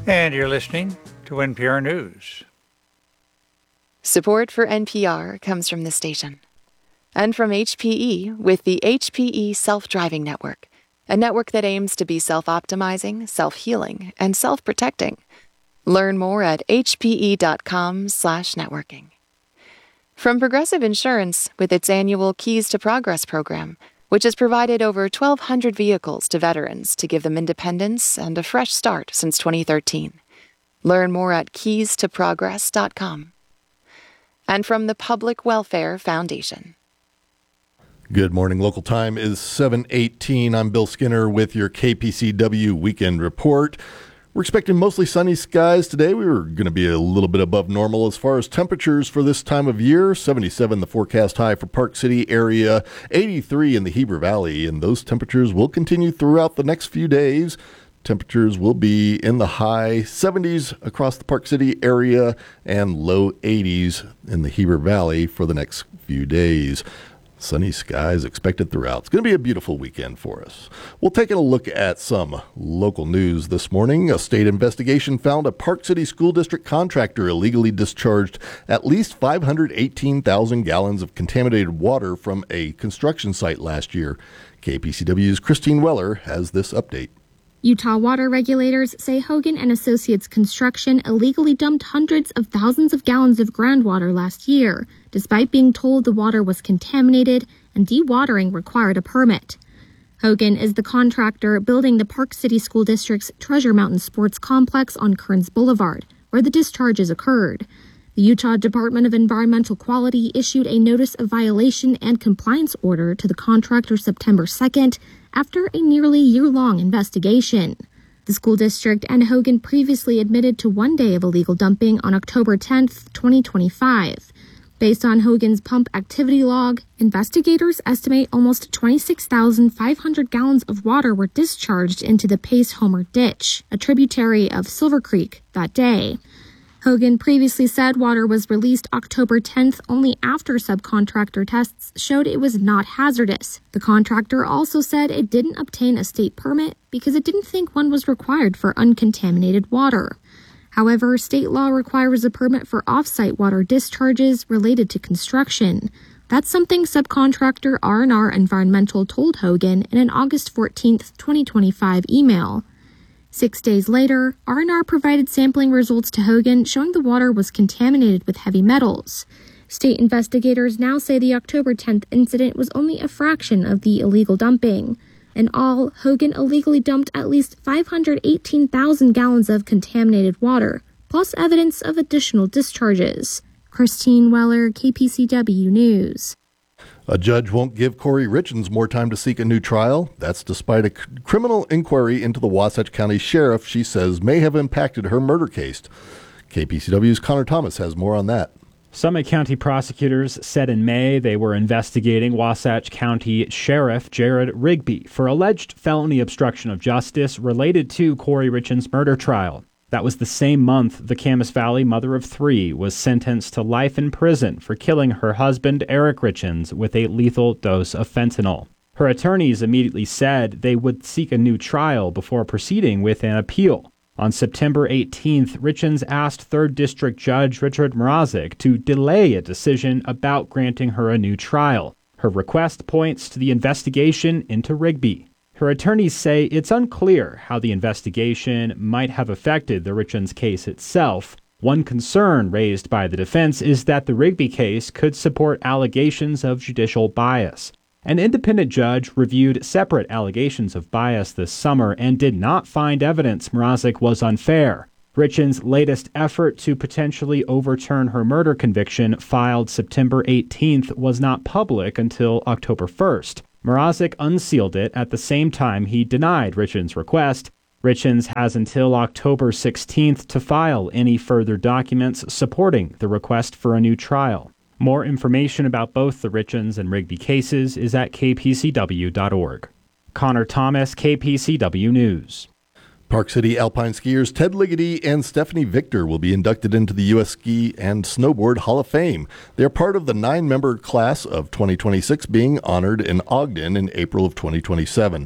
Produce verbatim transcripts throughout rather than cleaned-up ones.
And you're listening to N P R News. Support for N P R comes from the station and from H P E with the H P E Self-Driving Network, a network that aims to be self-optimizing, self-healing, and self-protecting. Learn more at hpe.com slash networking. From Progressive Insurance with its annual Keys to Progress program, which has provided over twelve hundred vehicles to veterans to give them independence and a fresh start since twenty thirteen. Learn more at keys to progress dot com. And from the Public Welfare Foundation. Good morning. Local time is seven eighteen. I'm Bill Skinner with your K P C W Weekend Report. We're expecting mostly sunny skies today. We were going to be a little bit above normal as far as temperatures for this time of year. seventy-seven the forecast high for Park City area, eighty-three in the Heber Valley, and those temperatures will continue throughout the next few days. Temperatures will be in the high seventies across the Park City area and low eighties in the Heber Valley for the next few days. Sunny skies expected throughout. It's going to be a beautiful weekend for us. We'll take a look at some local news this morning. A state investigation found a Park City School District contractor illegally discharged at least five hundred eighteen thousand gallons of contaminated water from a construction site last year. K P C W's Christine Weller has this update. Utah water regulators say Hogan and Associates Construction illegally dumped hundreds of thousands of gallons of groundwater last year, despite being told the water was contaminated and dewatering required a permit. Hogan is the contractor building the Park City School District's Treasure Mountain Sports Complex on Kearns Boulevard, where the discharges occurred. The Utah Department of Environmental Quality issued a notice of violation and compliance order to the contractor September second after a nearly year-long investigation. The school district and Hogan previously admitted to one day of illegal dumping on October tenth, twenty twenty-five. Based on Hogan's pump activity log, investigators estimate almost twenty-six thousand five hundred gallons of water were discharged into the Pace Homer Ditch, a tributary of Silver Creek, that day. Hogan previously said water was released October tenth only after subcontractor tests showed it was not hazardous. The contractor also said it didn't obtain a state permit because it didn't think one was required for uncontaminated water. However, state law requires a permit for off-site water discharges related to construction. That's something subcontractor R and R Environmental told Hogan in an August fourteenth, twenty twenty-five email. Six days later, R and R provided sampling results to Hogan showing the water was contaminated with heavy metals. State investigators now say the October tenth incident was only a fraction of the illegal dumping. In all, Hogan illegally dumped at least five hundred eighteen thousand gallons of contaminated water, plus evidence of additional discharges. Christine Weller, K P C W News. A judge won't give Corey Richens more time to seek a new trial. That's despite a c- criminal inquiry into the Wasatch County Sheriff she says may have impacted her murder case. K P C W's Connor Thomas has more on that. Summit County prosecutors said in May they were investigating Wasatch County Sheriff Jared Rigby for alleged felony obstruction of justice related to Corey Richens' murder trial. That was the same month the Camas Valley mother of three was sentenced to life in prison for killing her husband, Eric Richens, with a lethal dose of fentanyl. Her attorneys immediately said they would seek a new trial before proceeding with an appeal. On September eighteenth, Richens asked third District Judge Richard Mrazek to delay a decision about granting her a new trial. Her request points to the investigation into Rigby. Her attorneys say it's unclear how the investigation might have affected the Richens case itself. One concern raised by the defense is that the Rigby case could support allegations of judicial bias. An independent judge reviewed separate allegations of bias this summer and did not find evidence Mrazek was unfair. Richens' latest effort to potentially overturn her murder conviction, filed September eighteenth, was not public until October first. Mrazek unsealed it at the same time he denied Richens' request. Richens has until October sixteenth to file any further documents supporting the request for a new trial. More information about both the Richens and Rigby cases is at k p c w dot org. Connor Thomas, K P C W News. Park City alpine skiers Ted Ligety and Stephanie Victor will be inducted into the U S Ski and Snowboard Hall of Fame. They are part of the nine-member class of twenty twenty-six being honored in Ogden in April of twenty twenty-seven.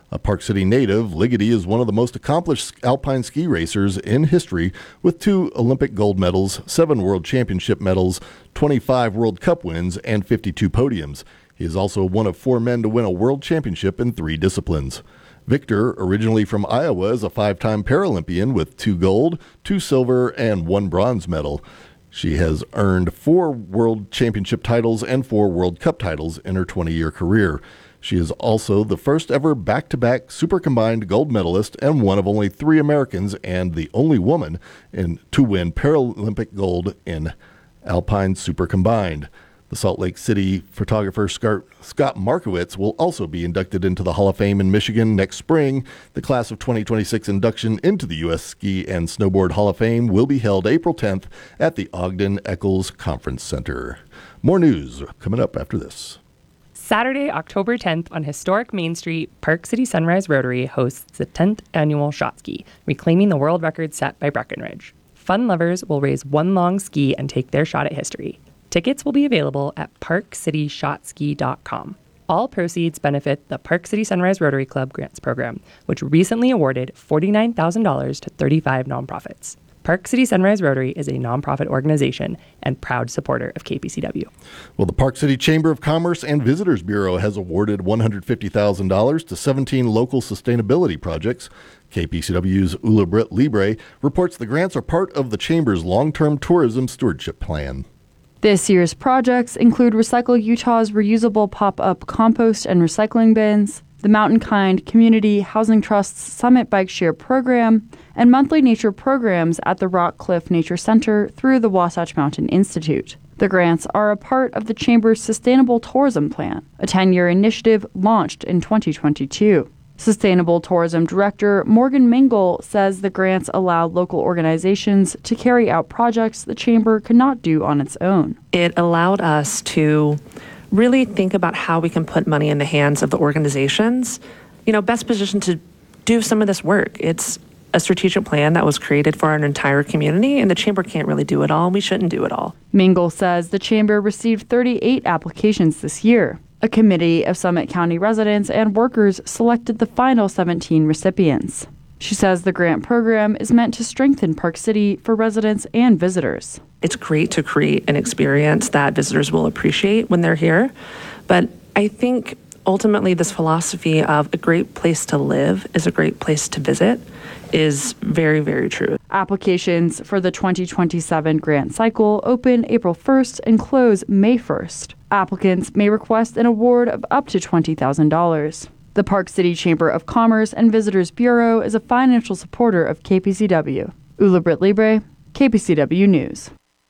A Park City native, Ligety is one of the most accomplished alpine ski racers in history with two Olympic gold medals, seven World Championship medals, twenty-five World Cup wins, and fifty-two podiums. He is also one of four men to win a World Championship in three disciplines. Victor, originally from Iowa, is a five-time Paralympian with two gold, two silver, and one bronze medal. She has earned four World Championship titles and four World Cup titles in her twenty-year career. She is also the first ever back-to-back super combined gold medalist and one of only three Americans and the only woman in to win Paralympic gold in alpine super combined. The Salt Lake City photographer Scott Markowitz will also be inducted into the Hall of Fame in Michigan next spring. The class of twenty twenty-six induction into the U S Ski and Snowboard Hall of Fame will be held April tenth at the Ogden Eccles Conference Center. More news coming up after this. Saturday, October tenth on historic Main Street, Park City Sunrise Rotary hosts the tenth annual Shot Ski, reclaiming the world record set by Breckenridge. Fun lovers will raise one long ski and take their shot at history. Tickets will be available at park city shot ski dot com. All proceeds benefit the Park City Sunrise Rotary Club Grants Program, which recently awarded forty-nine thousand dollars to thirty-five nonprofits. Park City Sunrise Rotary is a nonprofit organization and proud supporter of K P C W. Well, the Park City Chamber of Commerce and Visitors Bureau has awarded one hundred fifty thousand dollars to seventeen local sustainability projects. K P C W's Ula Britt Libre reports the grants are part of the Chamber's long-term tourism stewardship plan. This year's projects include Recycle Utah's reusable pop-up compost and recycling bins, the Mountain Kind Community Housing Trust's Summit Bike Share program, and monthly nature programs at the Rock Cliff Nature Center through the Wasatch Mountain Institute. The grants are a part of the Chamber's Sustainable Tourism Plan, a ten-year initiative launched in twenty twenty-two. Sustainable Tourism Director Morgan Mingle says the grants allow local organizations to carry out projects the Chamber could not do on its own. It allowed us to really think about how we can put money in the hands of the organizations, you know, best positioned to do some of this work. It's a strategic plan that was created for our entire community, and the Chamber can't really do it all, and we shouldn't do it all. Mingle says the Chamber received thirty-eight applications this year. A committee of Summit County residents and workers selected the final seventeen recipients. She says the grant program is meant to strengthen Park City for residents and visitors. It's great to create an experience that visitors will appreciate when they're here, but I think ultimately this philosophy of a great place to live is a great place to visit is very, very true. Applications for the twenty twenty-seven grant cycle open April first and close May first. Applicants may request an award of up to twenty thousand dollars. The Park City Chamber of Commerce and Visitors Bureau is a financial supporter of K P C W. Ula Britt Libre, K P C W News.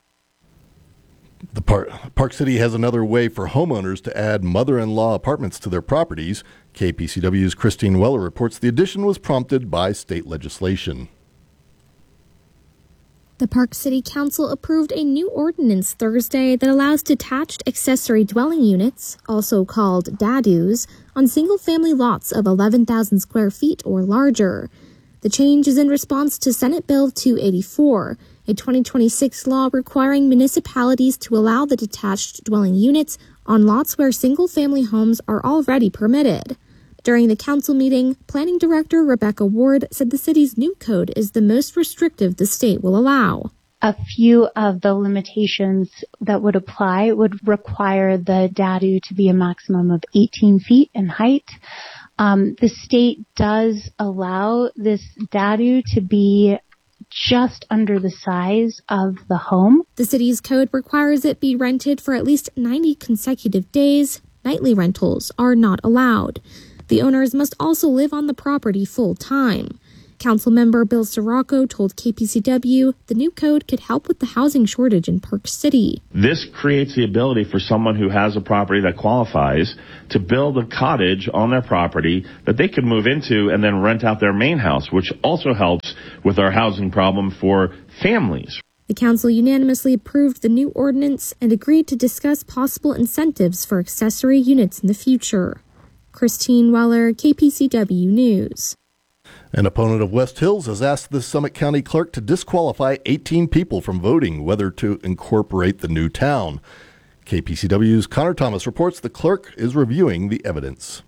The Park, Park City has another way for homeowners to add mother-in-law apartments to their properties. K P C W's Christine Weller reports the addition was prompted by state legislation. The Park City Council approved a new ordinance Thursday that allows detached accessory dwelling units, also called D A D Us, on single-family lots of eleven thousand square feet or larger. The change is in response to Senate Bill two eighty-four, a twenty twenty-six law requiring municipalities to allow the detached dwelling units on lots where single-family homes are already permitted. During the council meeting, Planning Director Rebecca Ward said the city's new code is the most restrictive the state will allow. A few of the limitations that would apply would require the D A D U to be a maximum of eighteen feet in height. Um, the state does allow this D A D U to be just under the size of the home. The city's code requires it be rented for at least ninety consecutive days. Nightly rentals are not allowed. The owners must also live on the property full-time. Councilmember Bill Sirocco told K P C W the new code could help with the housing shortage in Park City. This creates the ability for someone who has a property that qualifies to build a cottage on their property that they can move into and then rent out their main house, which also helps with our housing problem for families. The council unanimously approved the new ordinance and agreed to discuss possible incentives for accessory units in the future. Christine Weller, K P C W News. An opponent of West Hills has asked the Summit County clerk to disqualify eighteen people from voting whether to incorporate the new town. K P C W's Connor Thomas reports the clerk is reviewing the evidence.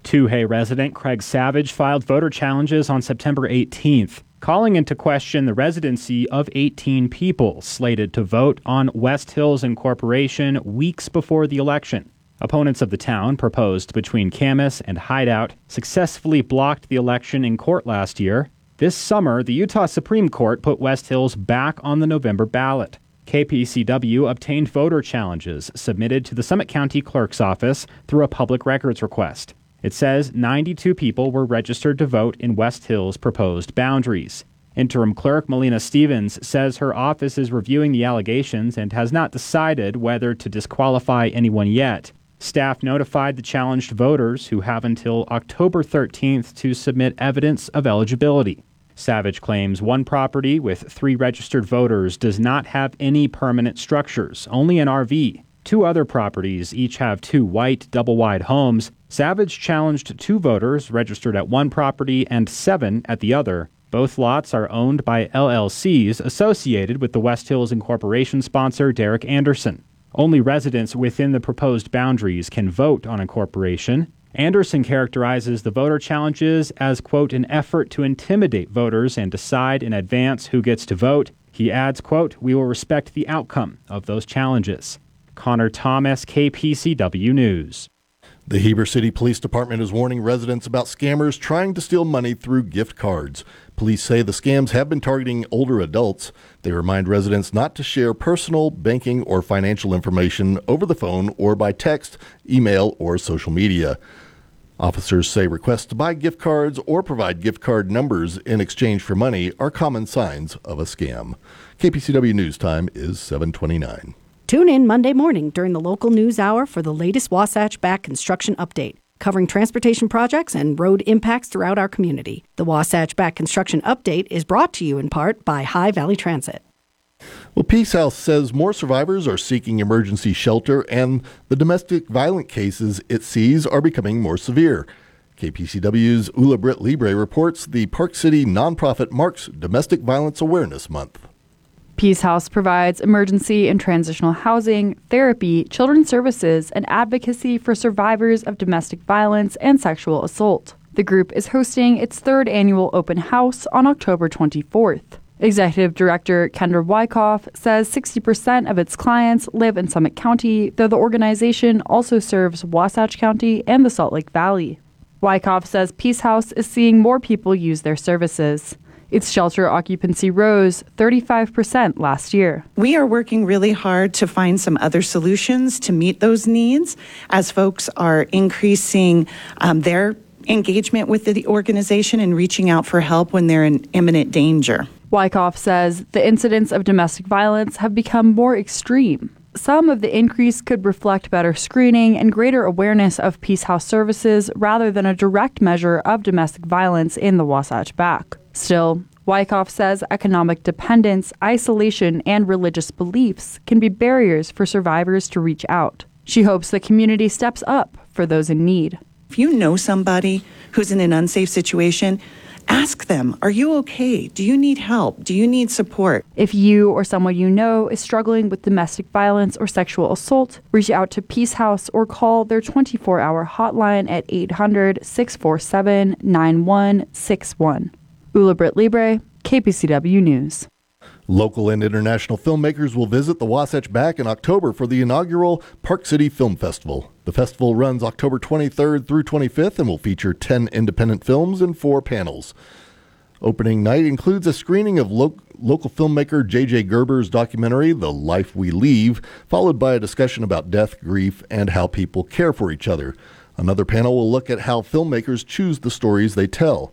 Toohey resident Craig Savage filed voter challenges on September eighteenth, calling into question the residency of eighteen people slated to vote on West Hills Incorporation weeks before the election. Opponents of the town, proposed between Camas and Hideout, successfully blocked the election in court last year. This summer, the Utah Supreme Court put West Hills back on the November ballot. K P C W obtained voter challenges submitted to the Summit County Clerk's office through a public records request. It says ninety-two people were registered to vote in West Hills' proposed boundaries. Interim Clerk Melina Stevens says her office is reviewing the allegations and has not decided whether to disqualify anyone yet. Staff notified the challenged voters, who have until October thirteenth to submit evidence of eligibility. Savage claims one property with three registered voters does not have any permanent structures, only an R V. Two other properties each have two white, double-wide homes. Savage challenged two voters registered at one property and seven at the other. Both lots are owned by L L Cs associated with the West Hills Incorporation sponsor Derek Anderson. Only residents within the proposed boundaries can vote on incorporation. Anderson characterizes the voter challenges as, quote, an effort to intimidate voters and decide in advance who gets to vote. He adds, quote, we will respect the outcome of those challenges. Connor Thomas, K P C W News. The Heber City Police Department is warning residents about scammers trying to steal money through gift cards. Police say the scams have been targeting older adults. They remind residents not to share personal, banking, or financial information over the phone or by text, email, or social media. Officers say requests to buy gift cards or provide gift card numbers in exchange for money are common signs of a scam. K P C W News Time is seven twenty-nine. Tune in Monday morning during the local news hour for the latest Wasatch Back construction update, covering transportation projects and road impacts throughout our community. The Wasatch Back construction update is brought to you in part by High Valley Transit. Well, Peace House says more survivors are seeking emergency shelter, and the domestic violent cases it sees are becoming more severe. K P C W's Ula Britt Libre reports the Park City nonprofit marks Domestic Violence Awareness Month. Peace House provides emergency and transitional housing, therapy, children's services, and advocacy for survivors of domestic violence and sexual assault. The group is hosting its third annual open house on October twenty-fourth. Executive Director Kendra Wyckoff says sixty percent of its clients live in Summit County, though the organization also serves Wasatch County and the Salt Lake Valley. Wyckoff says Peace House is seeing more people use their services. Its shelter occupancy rose thirty-five percent last year. We are working really hard to find some other solutions to meet those needs as folks are increasing um, their engagement with the organization and reaching out for help when they're in imminent danger. Wyckoff says the incidents of domestic violence have become more extreme. Some of the increase could reflect better screening and greater awareness of Peace House services rather than a direct measure of domestic violence in the Wasatch Back. Still, Wyckoff says economic dependence, isolation, and religious beliefs can be barriers for survivors to reach out. She hopes the community steps up for those in need. If you know somebody who's in an unsafe situation, ask them, are you okay? Do you need help? Do you need support? If you or someone you know is struggling with domestic violence or sexual assault, reach out to Peace House or call their twenty-four hour hotline at eight hundred, six four seven, nine one six one. Ula Britt Libre, K P C W News. Local and international filmmakers will visit the Wasatch Back in October for the inaugural Park City Film Festival. The festival runs October twenty-third through twenty-fifth and will feature ten independent films and four panels. Opening night includes a screening of lo- local filmmaker J J Gerber's documentary, The Life We Leave, followed by a discussion about death, grief, and how people care for each other. Another panel will look at how filmmakers choose the stories they tell.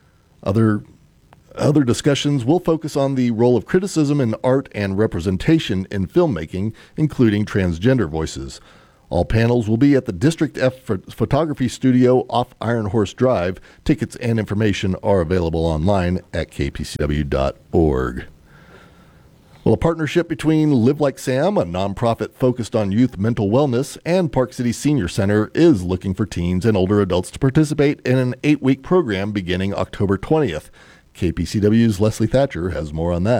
Other Other discussions will focus on the role of criticism in art and representation in filmmaking, including transgender voices. All panels will be at the District F Photography Studio off Iron Horse Drive. Tickets and information are available online at k p c w dot org. Well, a partnership between Live Like Sam, a nonprofit focused on youth mental wellness, and Park City Senior Center is looking for teens and older adults to participate in an eight-week program beginning October twentieth. K P C W's Leslie Thatcher has more on that.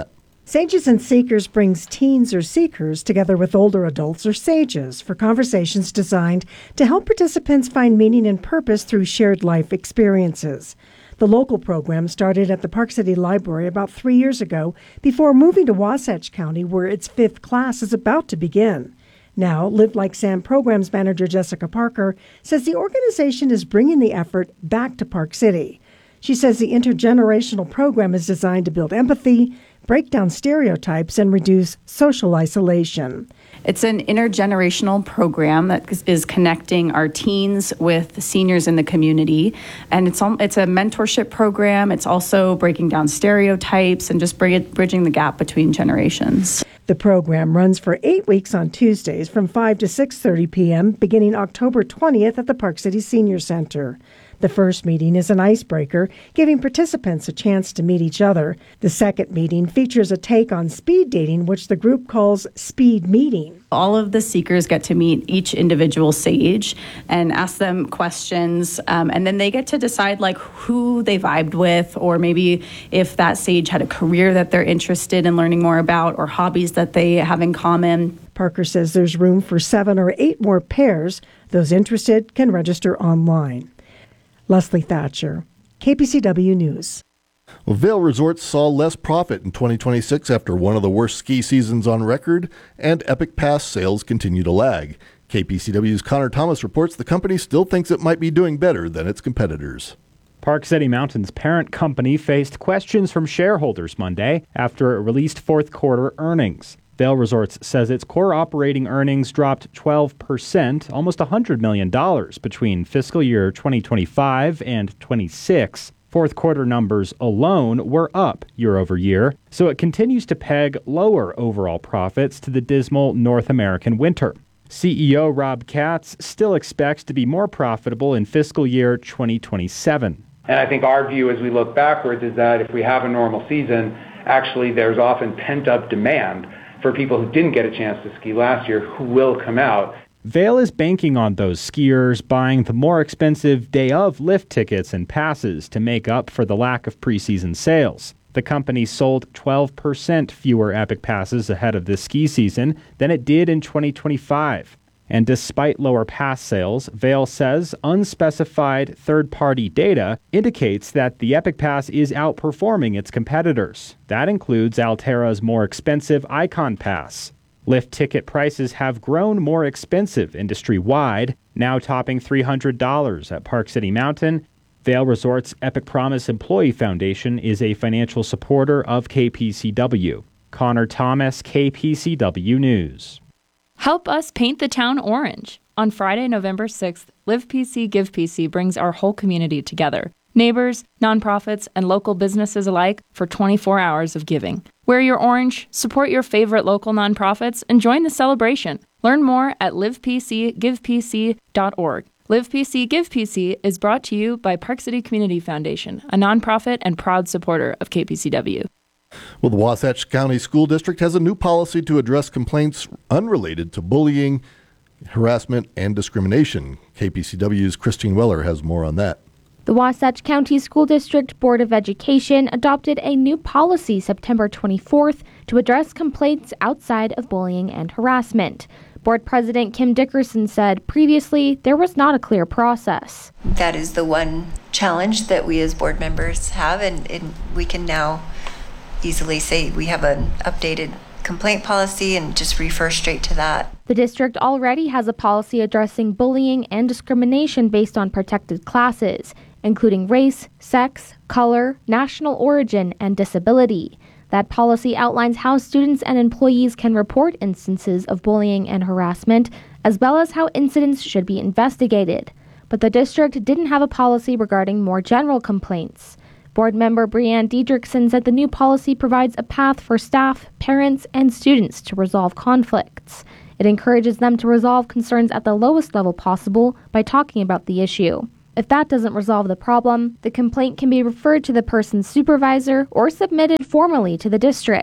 Sages and Seekers brings teens or seekers together with older adults or sages for conversations designed to help participants find meaning and purpose through shared life experiences. The local program started at the Park City Library about three years ago before moving to Wasatch County, where its fifth class is about to begin. Now, Live Like Sam Programs Manager Jessica Parker says the organization is bringing the effort back to Park City. She says the intergenerational program is designed to build empathy, break down stereotypes, and reduce social isolation. It's an intergenerational program that is connecting our teens with seniors in the community. And it's it's a mentorship program. It's also breaking down stereotypes and just bridging the gap between generations. The program runs for eight weeks on Tuesdays from five to six thirty p.m. beginning October twentieth at the Park City Senior Center. The first meeting is an icebreaker, giving participants a chance to meet each other. The second meeting features a take on speed dating, which the group calls Speed Meeting. All of the seekers get to meet each individual sage and ask them questions, um, and then they get to decide like who they vibed with, or maybe if that sage had a career that they're interested in learning more about, or hobbies that they have in common. Parker says there's room for seven or eight more pairs. Those interested can register online. Leslie Thatcher, K P C W News. Well, Vail Resorts saw less profit in twenty twenty-six after one of the worst ski seasons on record, and Epic Pass sales continue to lag. K P C W's Connor Thomas reports the company still thinks it might be doing better than its competitors. Park City Mountain's parent company faced questions from shareholders Monday after it released fourth quarter earnings. Vail Resorts says its core operating earnings dropped twelve percent, almost one hundred million dollars, between fiscal year twenty twenty-five and twenty-six. Fourth quarter numbers alone were up year over year, so it continues to peg lower overall profits to the dismal North American winter. C E O Rob Katz still expects to be more profitable in fiscal year twenty twenty-seven. And I think our view as we look backwards is that if we have a normal season, actually there's often pent-up demand for people who didn't get a chance to ski last year who will come out. Vail is banking on those skiers buying the more expensive day-of lift tickets and passes to make up for the lack of preseason sales. The company sold twelve percent fewer Epic Passes ahead of this ski season than it did in twenty twenty-five. And despite lower pass sales, Vail says unspecified third-party data indicates that the Epic Pass is outperforming its competitors. That includes Alterra's more expensive Icon Pass. Lift ticket prices have grown more expensive industry-wide, now topping three hundred dollars at Park City Mountain. Vail Resorts Epic Promise Employee Foundation is a financial supporter of K P C W. Connor Thomas, K P C W News. Help us paint the town orange. On Friday, November sixth, Live P C, Give P C brings our whole community together. Neighbors, nonprofits, and local businesses alike for twenty-four hours of giving. Wear your orange, support your favorite local nonprofits, and join the celebration. Learn more at live p c give p c dot org. Live P C, Give P C is brought to you by Park City Community Foundation, a nonprofit and proud supporter of K P C W. Well, the Wasatch County School District has a new policy to address complaints unrelated to bullying, harassment, and discrimination. K P C W's Christine Weller has more on that. The Wasatch County School District Board of Education adopted a new policy September twenty-fourth to address complaints outside of bullying and harassment. Board President Kim Dickerson said previously there was not a clear process. That is the one challenge that we as board members have, and, and we can now easily say we have an updated complaint policy and just refer straight to that. The district already has a policy addressing bullying and discrimination based on protected classes, including race, sex, color, national origin, and disability. That policy outlines how students and employees can report instances of bullying and harassment, as well as how incidents should be investigated. But the district didn't have a policy regarding more general complaints. Board member Breanne Diedrichson said the new policy provides a path for staff, parents, and students to resolve conflicts. It encourages them to resolve concerns at the lowest level possible by talking about the issue. If that doesn't resolve the problem, the complaint can be referred to the person's supervisor or submitted formally to the district.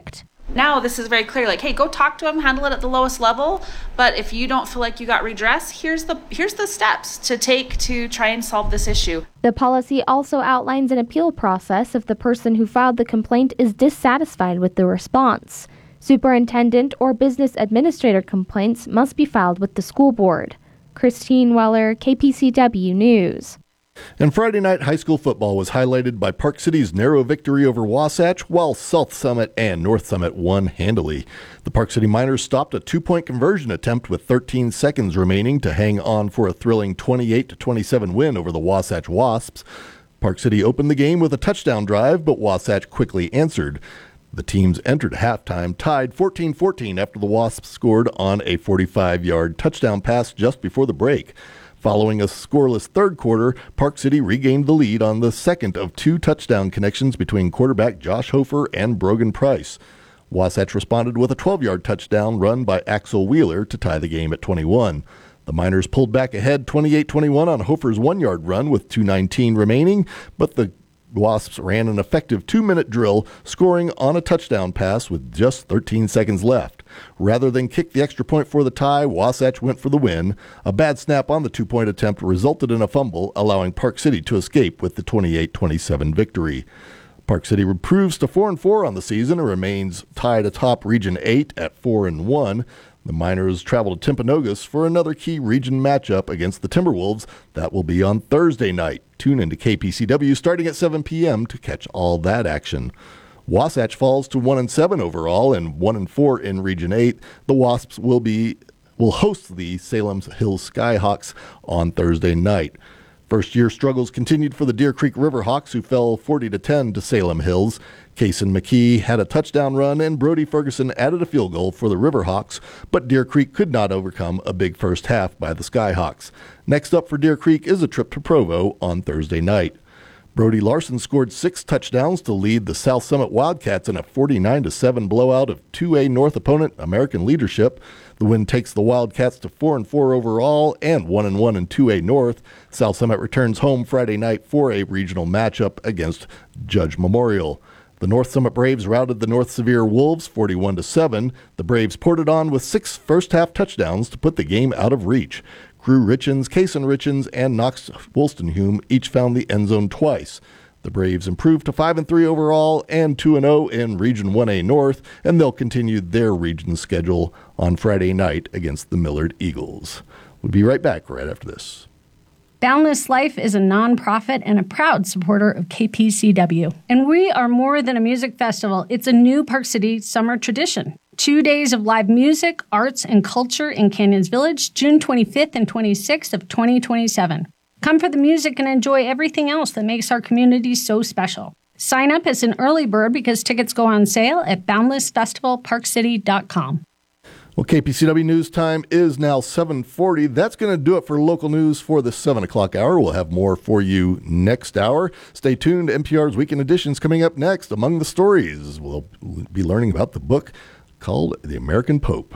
Now this is very clear, like, hey, go talk to them, handle it at the lowest level. But if you don't feel like you got redress, here's the here's the steps to take to try and solve this issue. The policy also outlines an appeal process if the person who filed the complaint is dissatisfied with the response. Superintendent or business administrator complaints must be filed with the school board. Christine Weller, K P C W News. And Friday night high school football was highlighted by Park City's narrow victory over Wasatch, while South Summit and North Summit won handily. The Park City Miners stopped a two-point conversion attempt with thirteen seconds remaining to hang on for a thrilling twenty-eight to twenty-seven win over the Wasatch Wasps. Park City opened the game with a touchdown drive, but Wasatch quickly answered. The teams entered halftime tied fourteen fourteen after the Wasps scored on a forty-five-yard touchdown pass just before the break. Following a scoreless third quarter, Park City regained the lead on the second of two touchdown connections between quarterback Josh Hofer and Brogan Price. Wasatch responded with a twelve-yard touchdown run by Axel Wheeler to tie the game at twenty-one. The Miners pulled back ahead twenty-eight twenty-one on Hofer's one-yard run with two nineteen remaining, but the Wasps ran an effective two-minute drill, scoring on a touchdown pass with just thirteen seconds left. Rather than kick the extra point for the tie, Wasatch went for the win. A bad snap on the two-point attempt resulted in a fumble, allowing Park City to escape with the twenty-eight twenty-seven victory. Park City improves to four and four on the season and remains tied atop Region eight at four and one. The Miners travel to Timpanogos for another key region matchup against the Timberwolves. That will be on Thursday night. Tune into K P C W starting at seven p.m. to catch all that action. Wasatch falls to one and seven overall and one and four in Region eight. The Wasps will be will host the Salem Hills Skyhawks on Thursday night. First-year struggles continued for the Deer Creek Riverhawks, who fell forty to ten to Salem Hills. Kaysen McKee had a touchdown run, and Brody Ferguson added a field goal for the Riverhawks, but Deer Creek could not overcome a big first half by the Skyhawks. Next up for Deer Creek is a trip to Provo on Thursday night. Brody Larson scored six touchdowns to lead the South Summit Wildcats in a forty-nine to seven blowout of two A North opponent American Leadership. The win takes the Wildcats to four and four overall and one and one in two A North. South Summit returns home Friday night for a regional matchup against Judge Memorial. The North Summit Braves routed the North Sevier Wolves forty-one to seven. The Braves poured it on with six first-half touchdowns to put the game out of reach. Crew Richens, Kaysen Richens, and Knox Wolstenhume each found the end zone twice. The Braves improved to five and three overall and two and oh in Region one A North, and they'll continue their region schedule on Friday night against the Millard Eagles. We'll be right back right after this. Boundless Life is a nonprofit and a proud supporter of K P C W. And we are more than a music festival. It's a new Park City summer tradition. Two days of live music, arts, and culture in Canyons Village, June twenty-fifth and twenty-sixth of twenty twenty-seven. Come for the music and enjoy everything else that makes our community so special. Sign up as an early bird because tickets go on sale at boundless festival park city dot com. Well, K P C W News time is now seven forty. That's going to do it for local news for the seven o'clock hour. We'll have more for you next hour. Stay tuned. N P R's Weekend Edition's coming up next. Among the stories, we'll be learning about the book called The American Pope.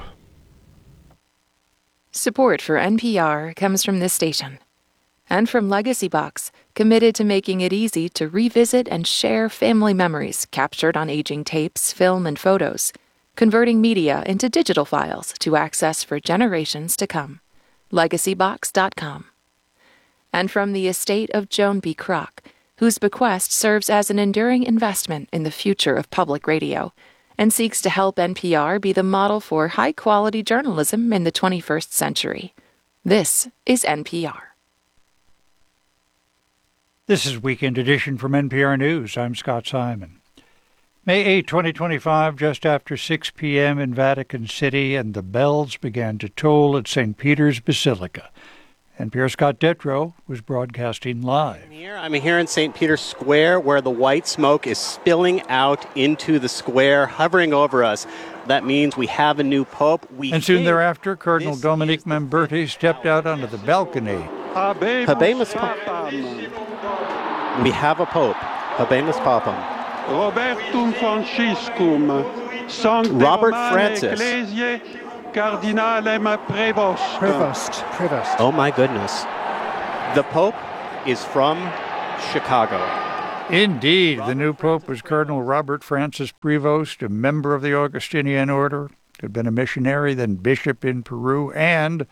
Support for N P R comes from this station and from Legacy Box, committed to making it easy to revisit and share family memories captured on aging tapes, film, and photos, converting media into digital files to access for generations to come. legacy box dot com. And from the estate of Joan B. Kroc, whose bequest serves as an enduring investment in the future of public radio and seeks to help N P R be the model for high-quality journalism in the twenty-first century. This is N P R. This is Weekend Edition from N P R News. I'm Scott Simon. May eighth, twenty twenty-five, just after six p.m. in Vatican City, and the bells began to toll at Saint Peter's Basilica. N P R Scott Detrow was broadcasting live. Here, I'm here in Saint Peter's Square, where the white smoke is spilling out into the square, hovering over us. That means we have a new pope. We and soon thereafter, Cardinal Dominic Mamberti stepped out onto the balcony. Habemus Papam. We have a pope. Habemus Papam. Robertum Franciscum. Robert Francis. Cardinalem Prevost. Prevost. Prevost. Oh my goodness. The Pope is from Chicago. Indeed, the new pope was Cardinal Robert Francis Prevost, a member of the Augustinian order, had been a missionary, then bishop in Peru, and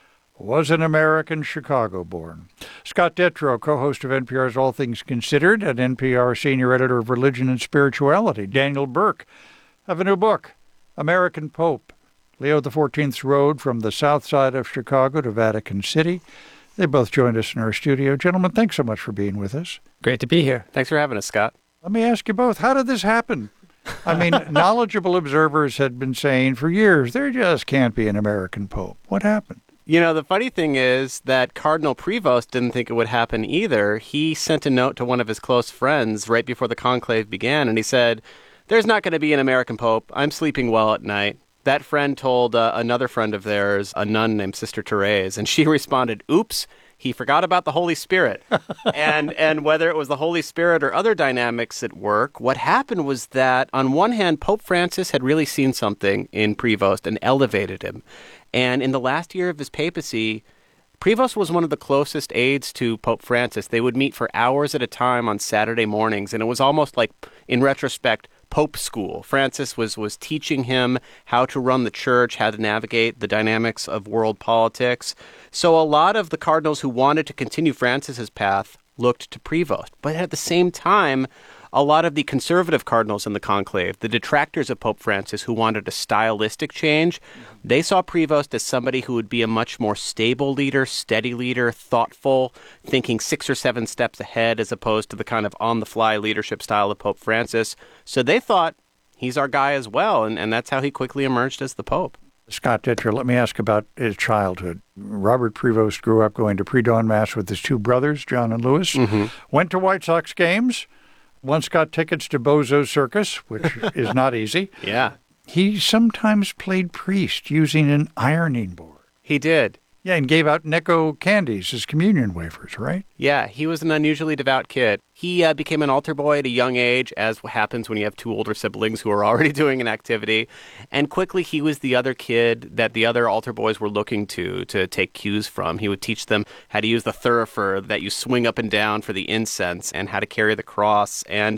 was an American Chicago-born. Scott Detrow, co-host of N P R's All Things Considered, and N P R senior editor of Religion and Spirituality. Daniel Burke have a new book, American Pope, Leo the fourteenth's Road from the South Side of Chicago to Vatican City. They both joined us in our studio. Gentlemen, thanks so much for being with us. Great to be here. Thanks for having us, Scott. Let me ask you both, how did this happen? I mean, knowledgeable observers had been saying for years, there just can't be an American Pope. What happened? You know, the funny thing is that Cardinal Prevost didn't think it would happen either. He sent a note to one of his close friends right before the conclave began, and he said, there's not going to be an American Pope. I'm sleeping well at night. That friend told uh, another friend of theirs, a nun named Sister Therese, and she responded, oops, he forgot about the Holy Spirit. and and whether it was the Holy Spirit or other dynamics at work, what happened was that, on one hand, Pope Francis had really seen something in Prevost and elevated him. And in the last year of his papacy, Prevost was one of the closest aides to Pope Francis. They would meet for hours at a time on Saturday mornings, and it was almost like, in retrospect, Pope school. Francis was was teaching him how to run the church, how to navigate the dynamics of world politics. So a lot of the cardinals who wanted to continue Francis's path looked to Prevost. But at the same time, a lot of the conservative cardinals in the conclave, the detractors of Pope Francis who wanted a stylistic change, they saw Prevost as somebody who would be a much more stable leader, steady leader, thoughtful, thinking six or seven steps ahead as opposed to the kind of on-the-fly leadership style of Pope Francis. So they thought, he's our guy as well, and, and that's how he quickly emerged as the Pope. Scott Detrow, let me ask about his childhood. Robert Prevost grew up going to pre-dawn mass with his two brothers, John and Louis, mm-hmm. went to White Sox games, once got tickets to Bozo's Circus, which is not easy. Yeah. He sometimes played priest using an ironing board. He did. Yeah, and gave out Necco candies as communion wafers, right? Yeah, he was an unusually devout kid. He uh, became an altar boy at a young age, as happens when you have two older siblings who are already doing an activity. And quickly, he was the other kid that the other altar boys were looking to, to take cues from. He would teach them how to use the thurifer that you swing up and down for the incense and how to carry the cross. And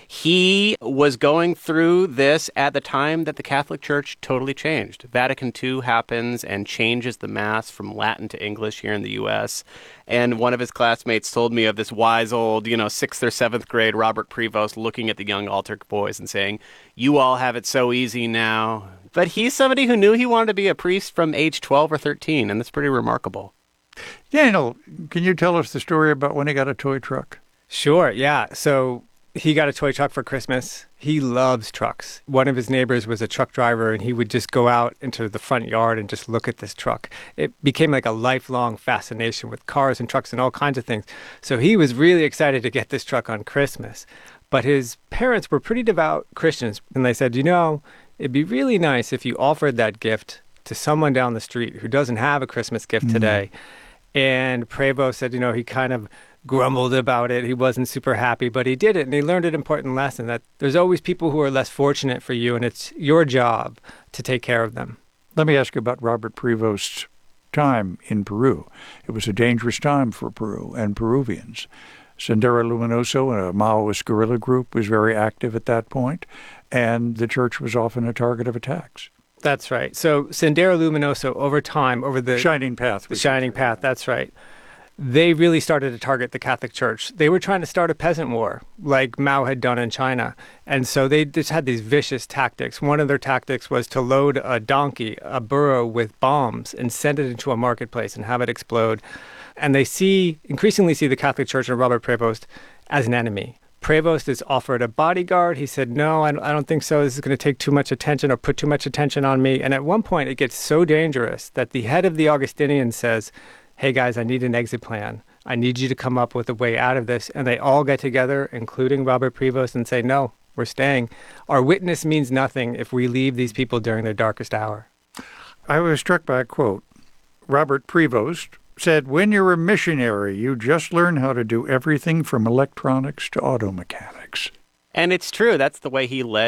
he was going through this at the time that the Catholic Church totally changed. Vatican Two happens and changes the Mass from Latin to English here in the U S And one of his classmates told me of this wise old, you know, sixth or seventh grade Robert Prevost looking at the young altar boys and saying, you all have it so easy now. But he's somebody who knew he wanted to be a priest from age twelve or thirteen, and that's pretty remarkable. Daniel, can you tell us the story about when he got a toy truck? Sure, yeah. So he got a toy truck for Christmas. He loves trucks. One of his neighbors was a truck driver, and he would just go out into the front yard and just look at this truck. It became like a lifelong fascination with cars and trucks and all kinds of things. So he was really excited to get this truck on Christmas. But his parents were pretty devout Christians, and they said, you know, it'd be really nice if you offered that gift to someone down the street who doesn't have a Christmas gift mm-hmm. today. And Prevost said, you know, he kind of grumbled about it. He wasn't super happy, but he did it, and he learned an important lesson that there's always people who are less fortunate for you, and it's your job to take care of them. Let me ask you about Robert Prevost's time in Peru. It was a dangerous time for Peru and Peruvians. Sendero Luminoso, a Maoist guerrilla group, was very active at that point, and the church was often a target of attacks. That's right. So Sendero Luminoso, over time, over the Shining Path. The Shining Path, that's right. They really started to target the Catholic Church. They were trying to start a peasant war, like Mao had done in China. And so they just had these vicious tactics. One of their tactics was to load a donkey, a burro, with bombs and send it into a marketplace and have it explode. And they see, increasingly see the Catholic Church and Robert Prevost as an enemy. Prevost is offered a bodyguard. He said, no, I don't think so. This is going to take too much attention or put too much attention on me. And at one point, it gets so dangerous that the head of the Augustinians says, hey, guys, I need an exit plan. I need you to come up with a way out of this. And they all get together, including Robert Prevost, and say, no, we're staying. Our witness means nothing if we leave these people during their darkest hour. I was struck by a quote. Robert Prevost said, when you're a missionary, you just learn how to do everything from electronics to auto mechanics. And it's true. That's the way he led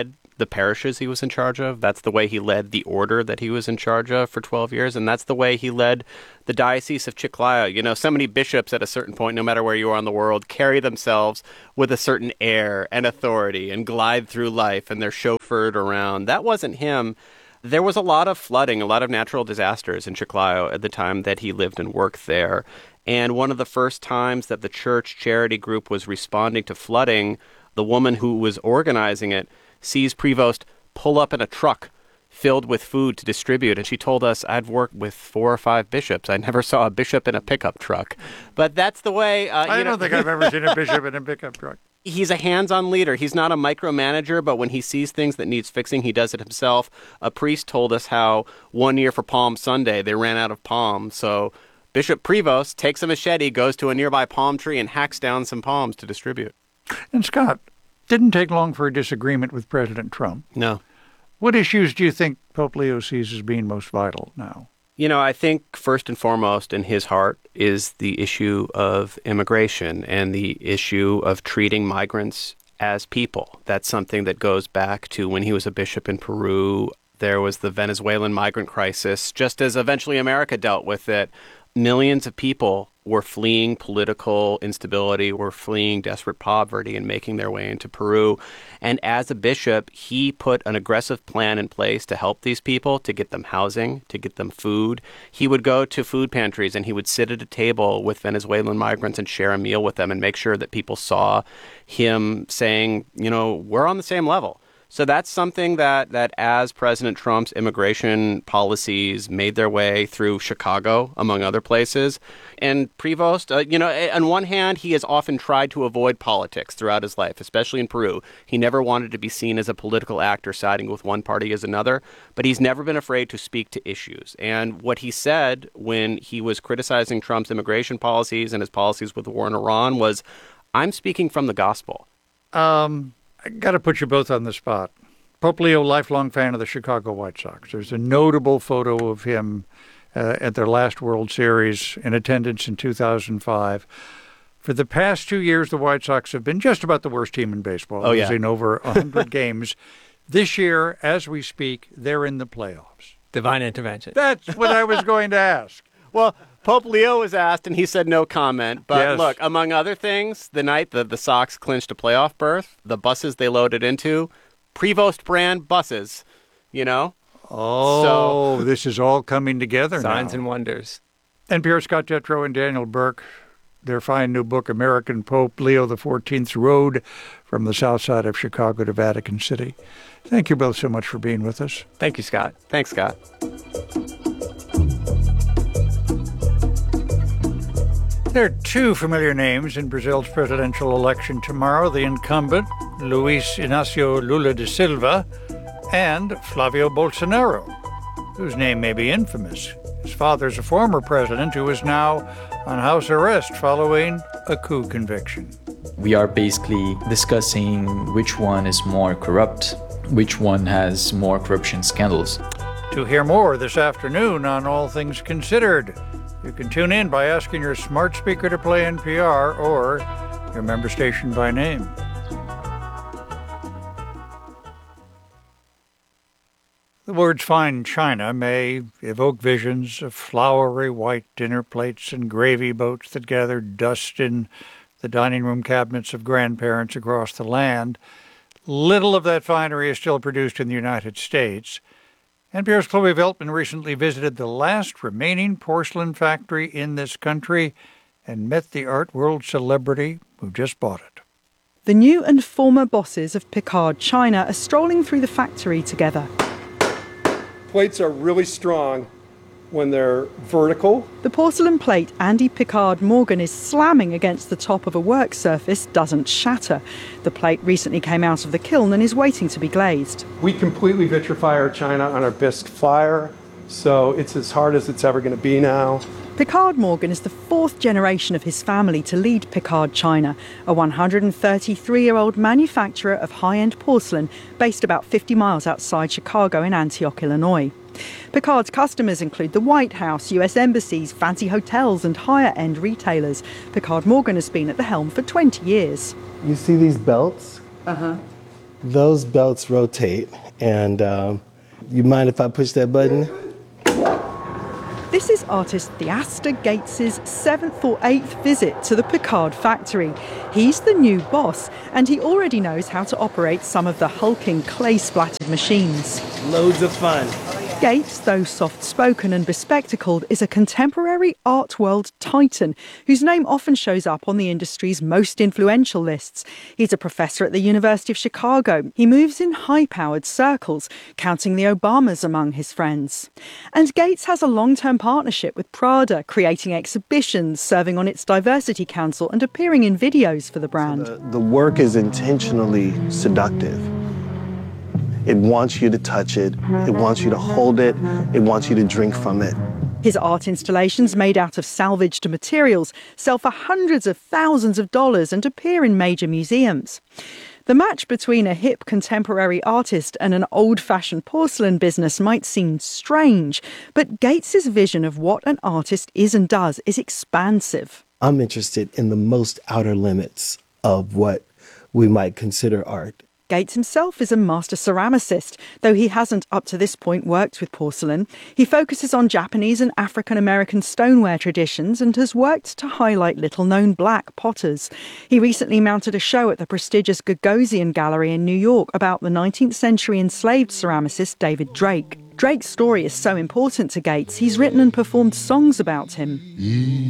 the parishes he was in charge of. That's the way he led the order that he was in charge of for twelve years. And that's the way he led the Diocese of Chiclayo. You know, so many bishops at a certain point, no matter where you are in the world, carry themselves with a certain air and authority and glide through life, and they're chauffeured around. That wasn't him. There was a lot of flooding, a lot of natural disasters in Chiclayo at the time that he lived and worked there. And one of the first times that the church charity group was responding to flooding, the woman who was organizing it sees Prevost pull up in a truck filled with food to distribute. And she told us, I've worked with four or five bishops. I never saw a bishop in a pickup truck. But that's the way... Uh, I you don't know, think I've ever seen a bishop in a pickup truck. He's a hands-on leader. He's not a micromanager, but when he sees things that needs fixing, he does it himself. A priest told us how one year for Palm Sunday, they ran out of palms. So Bishop Prevost takes a machete, goes to a nearby palm tree, and hacks down some palms to distribute. And Scott, didn't take long for a disagreement with President Trump. No. What issues do you think Pope Leo sees as being most vital now? You know, I think first and foremost in his heart is the issue of immigration and the issue of treating migrants as people. That's something that goes back to when he was a bishop in Peru. There was the Venezuelan migrant crisis, just as eventually America dealt with it. Millions of people were fleeing political instability, were fleeing desperate poverty and making their way into Peru. And as a bishop, he put an aggressive plan in place to help these people, to get them housing, to get them food. He would go to food pantries and he would sit at a table with Venezuelan migrants and share a meal with them and make sure that people saw him saying, you know, we're on the same level. So that's something that, that as President Trump's immigration policies made their way through Chicago, among other places, and Prevost, uh, you know, on one hand, he has often tried to avoid politics throughout his life, especially in Peru. He never wanted to be seen as a political actor siding with one party as another, but he's never been afraid to speak to issues. And what he said when he was criticizing Trump's immigration policies and his policies with the war in Iran was, I'm speaking from the gospel. Um... I got to put you both on the spot. Pope Leo, lifelong fan of the Chicago White Sox. There's a notable photo of him uh, at their last World Series in attendance in two thousand five. For the past two years, the White Sox have been just about the worst team in baseball, oh, yeah. losing over one hundred games. This year, as we speak, they're in the playoffs. Divine intervention. That's what I was going to ask. Well, Pope Leo was asked, and he said no comment. But yes. Look, among other things, the night the, the Sox clinched a playoff berth, the buses they loaded into, Prevost brand buses, you know? Oh, so, this is all coming together signs now. Signs and wonders. N P R Scott Jetro and Daniel Burke, their fine new book, American Pope Leo the fourteenth's Road from the South Side of Chicago to Vatican City. Thank you both so much for being with us. Thank you, Scott. Thanks, Scott. There are two familiar names in Brazil's presidential election tomorrow, the incumbent, Luiz Inácio Lula da Silva, and Flávio Bolsonaro, whose name may be infamous. His father's a former president who is now on house arrest following a coup conviction. We are basically discussing which one is more corrupt, which one has more corruption scandals. To hear more this afternoon on All Things Considered, you can tune in by asking your smart speaker to play N P R or your member station by name. The words fine china may evoke visions of flowery white dinner plates and gravy boats that gather dust in the dining room cabinets of grandparents across the land. Little of that finery is still produced in the United States. N P R's Chloe Veltman recently visited the last remaining porcelain factory in this country and met the art world celebrity who just bought it. The new and former bosses of Picard China are strolling through the factory together. Plates are really strong when they're vertical. The porcelain plate Andy Picard Morgan is slamming against the top of a work surface doesn't shatter. The plate recently came out of the kiln and is waiting to be glazed. We completely vitrify our china on our bisque fire, so it's as hard as it's ever going to be now. Picard Morgan is the fourth generation of his family to lead Picard China, a one hundred thirty-three-year-old manufacturer of high-end porcelain based about fifty miles outside Chicago in Antioch, Illinois. Picard's customers include the White House, U S embassies, fancy hotels and higher-end retailers. Picard Morgan has been at the helm for twenty years. You see these belts? Uh-huh. Those belts rotate, and um, you mind if I push that button? This is artist Theaster Gates's seventh or eighth visit to the Picard factory. He's the new boss, and he already knows how to operate some of the hulking clay-splattered machines. Loads of fun. Gates, though soft-spoken and bespectacled, is a contemporary art world titan whose name often shows up on the industry's most influential lists. He's a professor at the University of Chicago. He moves in high-powered circles, counting the Obamas among his friends. And Gates has a long-term partnership with Prada, creating exhibitions, serving on its diversity council and appearing in videos for the brand. So the, the work is intentionally seductive. It wants you to touch it, it wants you to hold it, it wants you to drink from it. His art installations, made out of salvaged materials, sell for hundreds of thousands of dollars and appear in major museums. The match between a hip contemporary artist and an old-fashioned porcelain business might seem strange, but Gates's vision of what an artist is and does is expansive. I'm interested in the most outer limits of what we might consider art. Gates himself is a master ceramicist, though he hasn't up to this point worked with porcelain. He focuses on Japanese and African-American stoneware traditions and has worked to highlight little-known black potters. He recently mounted a show at the prestigious Gagosian Gallery in New York about the nineteenth century enslaved ceramicist David Drake. Drake's story is so important to Gates, he's written and performed songs about him.